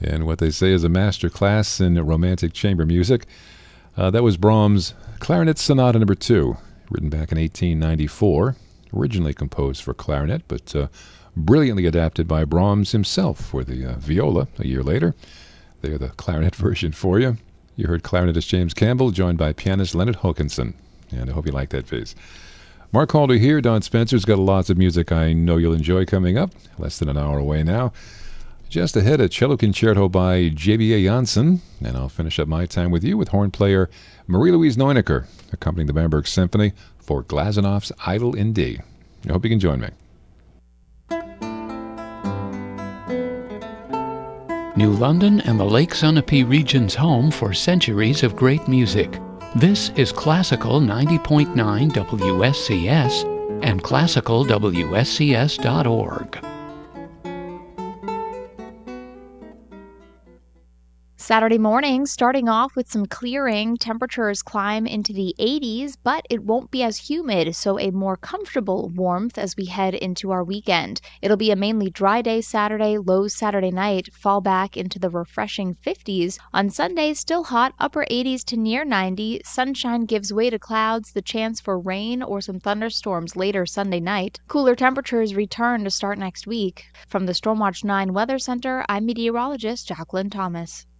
and what they say is a master class in romantic chamber music. That was Brahms' Clarinet Sonata No. 2, written back in 1894, originally composed for clarinet, but brilliantly adapted by Brahms himself for the viola a year later. They're the clarinet version for you. You heard clarinetist James Campbell, joined by pianist Leonard Hokanson, and I hope you like that piece. Mark Halder here. Don Spencer's got lots of music I know you'll enjoy coming up, less than an hour away now. Just ahead, a cello concerto by J.B.A. Janssen, and I'll finish up my time with you with horn player Marie-Louise Neunecker, accompanying the Bamberg Symphony for Glazunow's Idyll in D. I hope you can join me. New London and the Lake Sunapee region's home for centuries of great music. This is Classical 90.9 WSCS and classicalwscs.org. Saturday morning, starting off with some clearing. Temperatures climb into the 80s, but it won't be as humid, so a more comfortable warmth as we head into our weekend. It'll be a mainly dry day Saturday, lows Saturday night, fall back into the refreshing 50s. On Sunday, still hot, upper 80s to near 90. Sunshine gives way to clouds, the chance for rain or some thunderstorms later Sunday night. Cooler temperatures return to start next week. From the Stormwatch 9 Weather Center, I'm meteorologist Jacqueline Thomas.